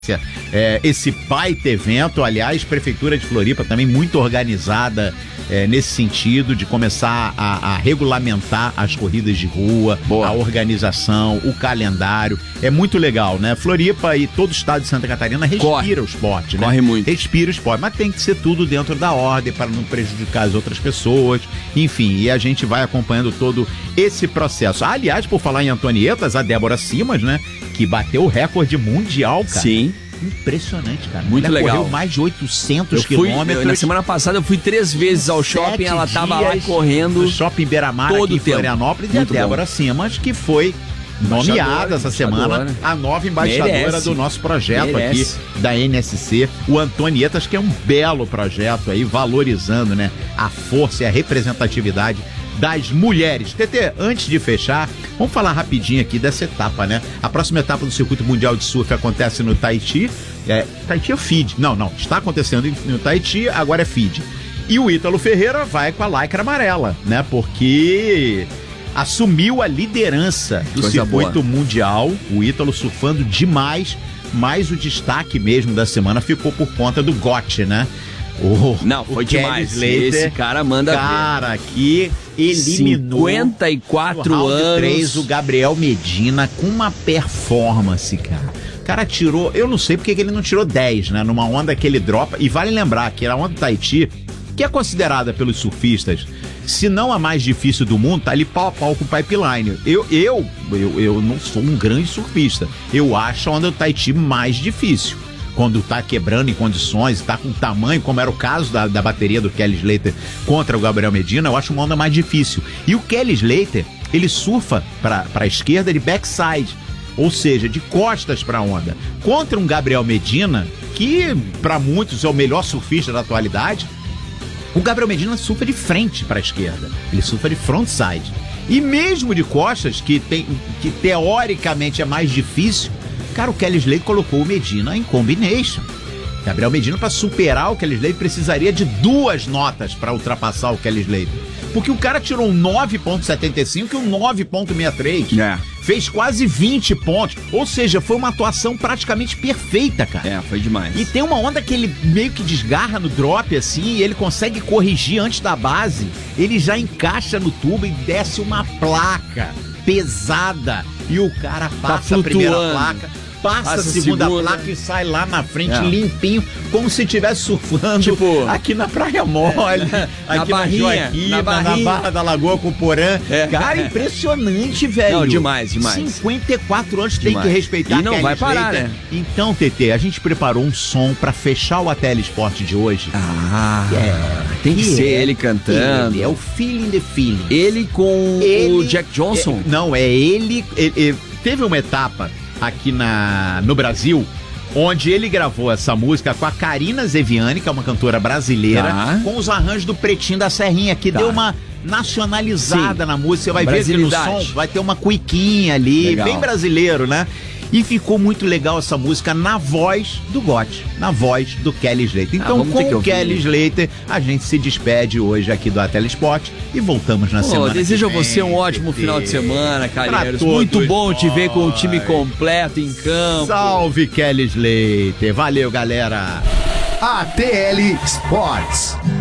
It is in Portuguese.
esse baita evento. Aliás, Prefeitura de Floripa também muito organizada nesse sentido de começar a regulamentar as corridas de rua, a organização, o calendário. É muito legal, né? Floripa e todo o estado de Santa Catarina respira o esporte, né? Corre muito. Respira o esporte, mas tem que ser tudo dentro da ordem para não prejudicar as outras pessoas. Enfim, e a gente vai acompanhando todo esse processo. Aliás, por falar em Antonietas, a Débora Simas, né? Que bateu o recorde mundial, cara. Sim. Impressionante, cara. Muito ela legal. Correu mais de 800 quilômetros. Na semana passada eu fui 3 vezes ao shopping, ela tava lá correndo. No shopping Beira-Mar aqui em Florianópolis. E a Débora Simas, que foi nomeada essa semana a nova embaixadora do nosso projeto aqui da NSC, o Antonietas, que é um belo projeto aí, valorizando, né, a força e a representatividade das mulheres. Tetê, antes de fechar, vamos falar rapidinho aqui dessa etapa, né? A próxima etapa do Circuito Mundial de Surf acontece no Tahiti. Tahiti é o FID. Não, está acontecendo no Tahiti, agora é FID. E o Ítalo Ferreira vai com a lycra amarela, né? Porque assumiu a liderança do circuito mundial, o Ítalo surfando demais, mas o destaque mesmo da semana ficou por conta do GOT, né? Não, foi demais. Esse cara manda ver. Que eliminou 54 anos 3, o Gabriel Medina com uma performance, cara. O cara tirou, eu não sei porque que ele não tirou 10, né? Numa onda que ele dropa. E vale lembrar que a onda do Tahiti, que é considerada pelos surfistas, se não a mais difícil do mundo, tá ali pau a pau com o Pipeline. Eu não sou um grande surfista. Eu acho a onda do Tahiti mais difícil. Quando tá quebrando em condições, tá com tamanho, como era o caso da bateria do Kelly Slater contra o Gabriel Medina, eu acho uma onda mais difícil. E o Kelly Slater, ele surfa pra esquerda de backside, ou seja, de costas pra onda. Contra um Gabriel Medina, que pra muitos é o melhor surfista da atualidade, o Gabriel Medina surfa de frente pra esquerda. Ele surfa de frontside. E mesmo de costas, que teoricamente é mais difícil, cara, o Kelly Slater colocou o Medina em combination. Gabriel Medina, para superar o Kelly Slater, precisaria de 2 notas para ultrapassar o Kelly Slater. Porque o cara tirou um 9.75 e um 9.63. Fez quase 20 pontos. Ou seja, foi uma atuação praticamente perfeita, cara. Foi demais. E tem uma onda que ele meio que desgarra no drop, assim, e ele consegue corrigir antes da base. Ele já encaixa no tubo e desce uma placa pesada. E o cara passa a primeira placa, passa a segunda placa e sai lá na frente limpinho, como se estivesse surfando aqui na Praia Mole, aqui na Joaquina, na Barra da Lagoa com o Porã. Cara, impressionante, velho. Não, demais. 54 anos, tem que respeitar. E não vai parar, né? Então, TT, a gente preparou um som pra fechar o Telesport de hoje. Tem que ser ele cantando. Ele é o Feeling the Feeling. Ele com o Jack Johnson? Ele teve uma etapa aqui no Brasil, onde ele gravou essa música com a Karina Zeviani, que é uma cantora brasileira, com os arranjos do Pretinho da Serrinha, que deu uma nacionalizada na música. Você vai ver que no som vai ter uma cuiquinha ali, bem brasileiro, né? E ficou muito legal essa música na voz do GOT, na voz do Kelly Slater. Então, com o Kelly Slater, a gente se despede hoje aqui do Telesport e voltamos na semana. Desejo a você um ótimo final de semana, Calheiros. Muito bom te ver com o time completo em campo. Salve, Kelly Slater. Valeu, galera. ATL Sports.